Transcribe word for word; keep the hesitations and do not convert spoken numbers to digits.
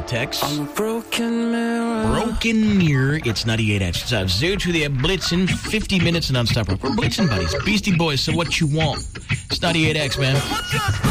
text. I'm a broken mirror. Broken Mirror. It's ninety-eight X. It's out. Zoo to the Blitzen. fifty minutes non-stop. We're Blitzen buddies. Beastie Boys, so what you want? It's ninety-eight X, man.